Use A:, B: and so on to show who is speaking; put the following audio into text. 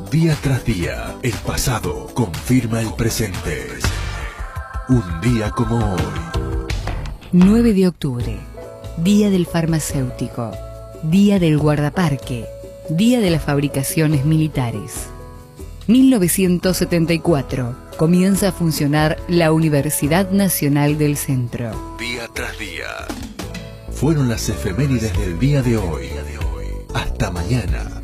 A: Día tras día, el pasado confirma el presente. Un día como hoy.
B: 9 de octubre, Día del Farmacéutico, Día del Guardaparque, Día de las Fabricaciones Militares. 1974, comienza a funcionar la Universidad Nacional del Centro.
A: Día tras día. Fueron las efemérides del día de hoy. Hasta mañana.